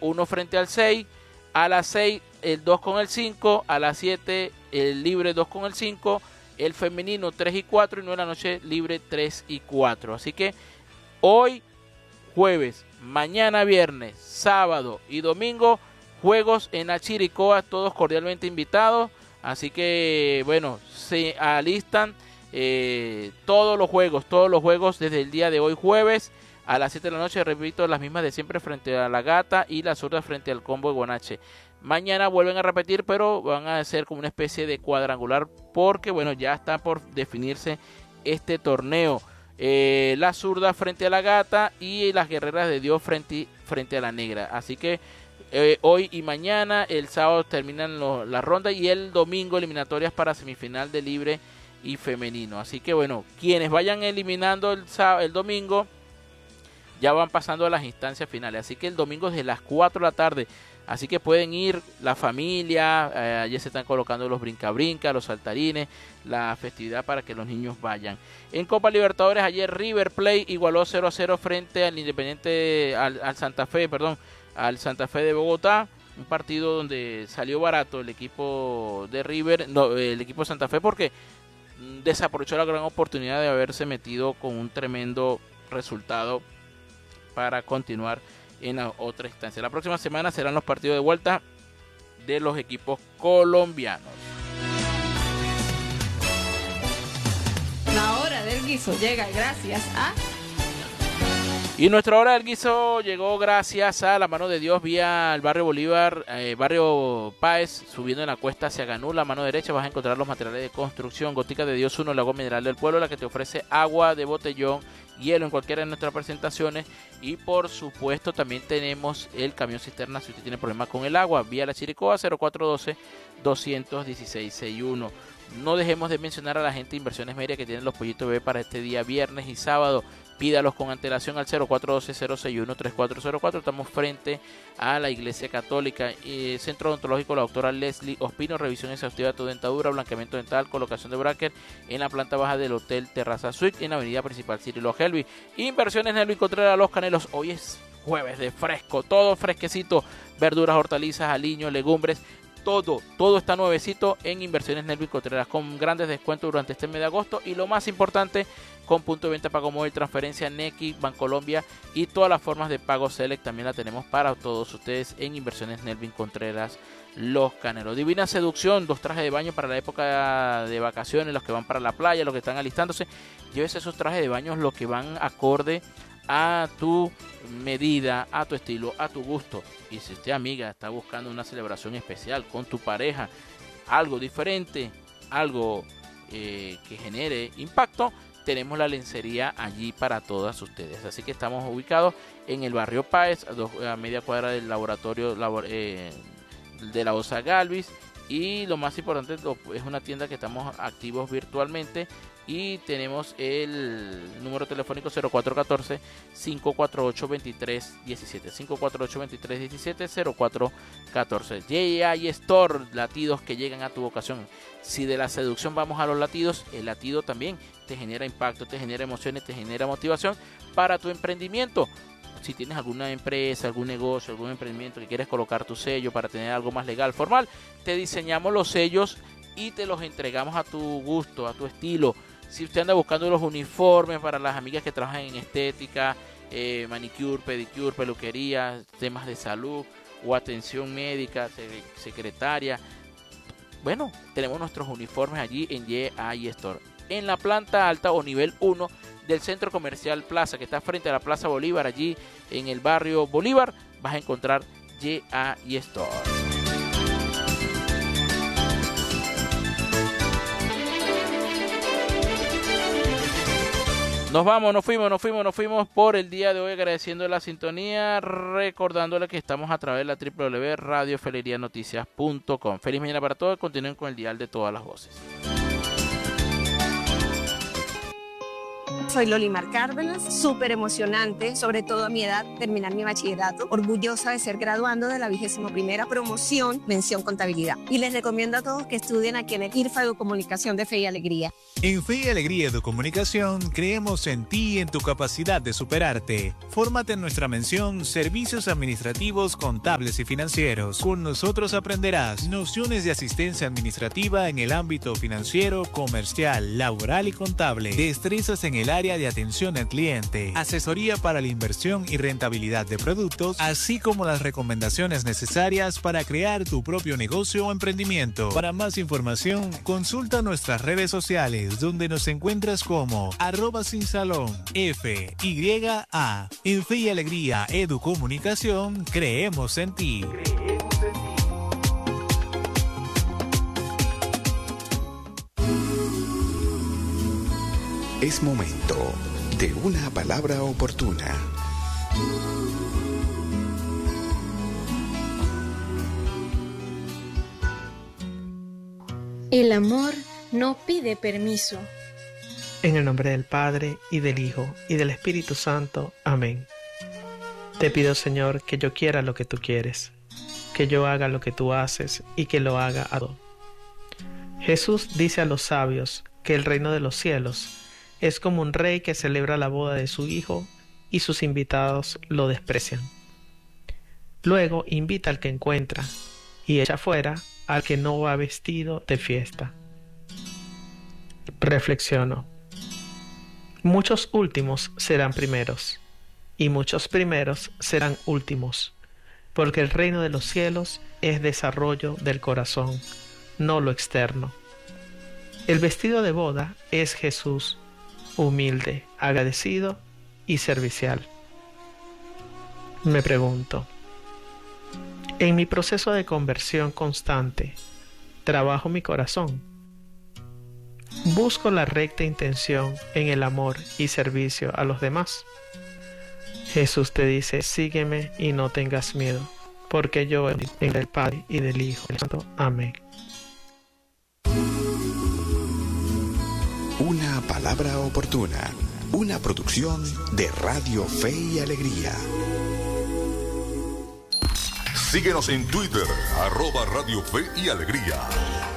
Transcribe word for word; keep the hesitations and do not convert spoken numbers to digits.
uno frente al seis, a las seis el dos con el cinco, a las siete el libre dos con el cinco, el femenino tres y cuatro y nueve de la noche libre tres y cuatro. Así que hoy jueves, mañana viernes, sábado y domingo, juegos en Achiricoa, todos cordialmente invitados. Así que bueno, se alistan eh, todos los juegos, todos los juegos desde el día de hoy jueves a las siete de la noche, repito, las mismas de siempre frente a la Gata y las otras frente al Combo de Guanache. Mañana vuelven a repetir, pero van a ser como una especie de cuadrangular porque bueno, ya está por definirse este torneo. Eh, la Zurda frente a la Gata y las Guerreras de Dios frente, frente a la Negra. Así que eh, hoy y mañana, el sábado terminan lo, la ronda y el domingo eliminatorias para semifinal de libre y femenino. Así que bueno, quienes vayan eliminando el, el domingo ya van pasando a las instancias finales. Así que el domingo desde las cuatro de la tarde. Así que pueden ir la familia, eh, ya se están colocando los brinca-brinca, los saltarines, la festividad para que los niños vayan. En Copa Libertadores ayer River Plate igualó cero a cero frente al Independiente, al, al Santa Fe, perdón, al Santa Fe de Bogotá. Un partido donde salió barato el equipo de River, no, el equipo de Santa Fe porque desaprovechó la gran oportunidad de haberse metido con un tremendo resultado para continuar en la otra instancia. La próxima semana serán los partidos de vuelta de los equipos colombianos. La hora del guiso llega gracias a... Y nuestra hora del guiso llegó gracias a la mano de Dios vía el barrio Bolívar, eh, barrio Páez, subiendo en la cuesta hacia Ganú. La mano derecha vas a encontrar los materiales de construcción. Gotica de Dios uno, el agua mineral del pueblo, la que te ofrece agua de botellón, hielo en cualquiera de nuestras presentaciones. Y por supuesto también tenemos el camión cisterna si usted tiene problemas con el agua, vía la Chiricoa cero cuatro uno dos, dos uno seis seis uno. No dejemos de mencionar a la gente de Inversiones Media que tienen los pollitos bebé para este día viernes y sábado. Pídalos con antelación al cero cuatro uno dos, cero seis uno, tres cuatro cero cuatro. Estamos frente a la Iglesia Católica. Eh, Centro Odontológico, la doctora Leslie Ospino. Revisión exhaustiva de tu dentadura, blanqueamiento dental, colocación de bracket en la planta baja del Hotel Terraza Suite en la avenida principal Cirilo Helvi. Inversiones Nelvin Contreras, Los Canelos. Hoy es jueves de fresco, todo fresquecito. Verduras, hortalizas, aliños, legumbres. Todo, todo está nuevecito en Inversiones Nelvin Contreras con grandes descuentos durante este mes de agosto y lo más importante, con punto de venta, pago móvil, transferencia, Nequi, Bancolombia y todas las formas de pago Select también la tenemos para todos ustedes en Inversiones Nelvin Contreras, Los Canelos. Divina Seducción, dos trajes de baño para la época de vacaciones, los que van para la playa, los que están alistándose. Llévese esos trajes de baño, los que van acorde a tu medida, a tu estilo, a tu gusto. Y si usted, amiga, está buscando una celebración especial con tu pareja, algo diferente, algo eh, que genere impacto, tenemos la lencería allí para todas ustedes. Así que estamos ubicados en el barrio Páez, a, dos, a media cuadra del laboratorio labor, eh, de la Osa Galvis. Y lo más importante, es una tienda que estamos activos virtualmente y tenemos el número telefónico cero cuatro uno cuatro, cinco cuatro ocho, dos tres uno siete, cinco cuatro ocho, dos tres uno siete, cero cuatro uno cuatro. J I Store, latidos que llegan a tu vocación. Si de la seducción vamos a los latidos, el latido también te genera impacto, te genera emociones, te genera motivación para tu emprendimiento. Si tienes alguna empresa, algún negocio, algún emprendimiento que quieres colocar tu sello para tener algo más legal, formal, te diseñamos los sellos y te los entregamos a tu gusto, a tu estilo. Si usted anda buscando los uniformes para las amigas que trabajan en estética, eh, manicure, pedicure, peluquería, temas de salud o atención médica, secretaria, bueno, tenemos nuestros uniformes allí en J I Store. En la planta alta o nivel uno del Centro Comercial Plaza, que está frente a la Plaza Bolívar, allí en el barrio Bolívar, vas a encontrar J I Store. Nos vamos, nos fuimos, nos fuimos, nos fuimos por el día de hoy agradeciendo la sintonía, recordándole que estamos a través de la doble u doble u doble u punto radio felería noticias punto com. Feliz mañana para todos, continúen con el dial de todas las voces. Soy Lolimar Cárdenas, súper emocionante, sobre todo a mi edad, terminar mi bachillerato, orgullosa de ser graduando de la vigésima primera promoción, mención contabilidad. Y les recomiendo a todos que estudien aquí en el IRFA Educomunicación de Fe y Alegría. En Fe y Alegría Educomunicación creemos en ti y en tu capacidad de superarte. Fórmate en nuestra mención Servicios Administrativos, Contables y Financieros. Con nosotros aprenderás nociones de asistencia administrativa en el ámbito financiero, comercial, laboral y contable, destrezas en el área de atención al cliente, asesoría para la inversión y rentabilidad de productos, así como las recomendaciones necesarias para crear tu propio negocio o emprendimiento. Para más información, consulta nuestras redes sociales, donde nos encuentras como arroba sin salón, F, Y, A. En Fe y Alegría Educomunicación, creemos en ti. Es momento de una palabra oportuna. El amor no pide permiso. En el nombre del Padre, y del Hijo, y del Espíritu Santo. Amén. Te pido, Señor, que yo quiera lo que tú quieres, que yo haga lo que tú haces, y que lo haga a todo. Jesús dice a los sabios que el reino de los cielos es como un rey que celebra la boda de su hijo y sus invitados lo desprecian. Luego invita al que encuentra y echa fuera al que no va vestido de fiesta. Reflexiono. Muchos últimos serán primeros y muchos primeros serán últimos, porque el reino de los cielos es desarrollo del corazón, no lo externo. El vestido de boda es Jesús, humilde, agradecido y servicial. Me pregunto, en mi proceso de conversión constante, ¿trabajo mi corazón? ¿Busco la recta intención en el amor y servicio a los demás? Jesús te dice, sígueme y no tengas miedo, porque yo en el del Padre y del Hijo y del Santo. Amén. Una palabra oportuna, una producción de Radio Fe y Alegría. Síguenos en Twitter, arroba Radio Fe y Alegría.